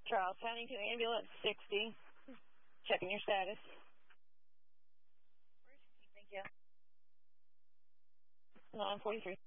Charles Huntington Ambulance 60. Checking your status. Thank you. 943.